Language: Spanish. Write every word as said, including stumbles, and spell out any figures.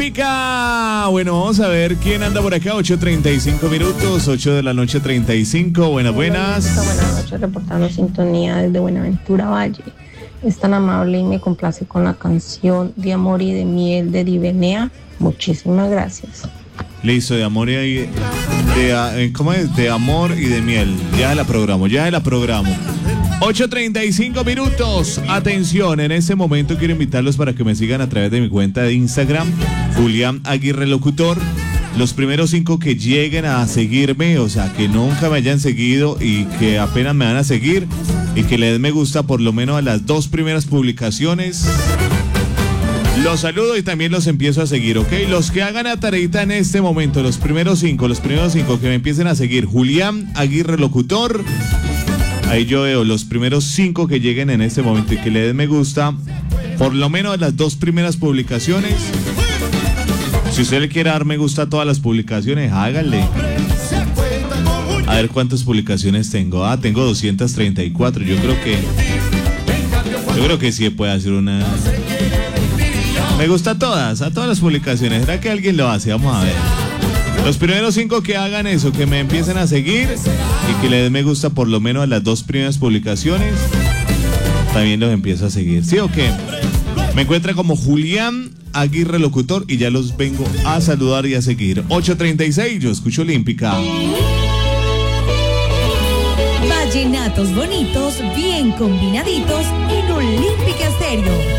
Olímpica. Bueno, vamos a ver quién anda por acá. ocho treinta y cinco minutos, ocho de la noche treinta y cinco. Buenas, buenas. Buenas noches, reportando sintonía desde Buenaventura Valle. Es tan amable y me complace con la canción de Amor y de Miel de Divenea. Muchísimas gracias. Listo, de amor y de, de, ¿cómo es? De amor y de miel. Ya la programo, ya la programo. ocho treinta y cinco minutos. Atención, en este momento quiero invitarlos para que me sigan a través de mi cuenta de Instagram, Julián Aguirre Locutor. Los primeros cinco que lleguen a seguirme, o sea, que nunca me hayan seguido y que apenas me van a seguir y que le den me gusta por lo menos a las dos primeras publicaciones. Los saludo y también los empiezo a seguir, ¿ok? Los que hagan la tareita en este momento, los primeros cinco, los primeros cinco que me empiecen a seguir, Julián Aguirre Locutor. Ahí yo veo los primeros cinco que lleguen en este momento y que le den me gusta, por lo menos a las dos primeras publicaciones. Si usted le quiere dar me gusta a todas las publicaciones, háganle. A ver cuántas publicaciones tengo. Ah, tengo doscientas treinta y cuatro. Yo creo que... Yo creo que sí puede hacer una... Me gusta a todas, a todas las publicaciones. ¿Será que alguien lo hace? Vamos a ver. Los primeros cinco que hagan eso, que me empiecen a seguir y que le den me gusta por lo menos a las dos primeras publicaciones, también los empiezo a seguir. ¿Sí o qué? Me encuentra como Julián Aguirre Locutor y ya los vengo a saludar y a seguir. ocho treinta y seis, yo escucho Olímpica. Vallenatos bonitos, bien combinaditos en Olímpica Estéreo.